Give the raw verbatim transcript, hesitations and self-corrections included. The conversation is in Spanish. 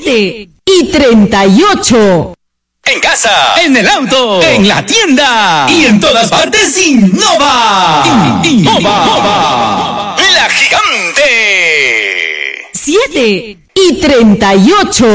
siete y treinta y ocho. En casa, en el auto, en la tienda y en todas partes innova. Innova. La Gigante. siete y treinta y ocho.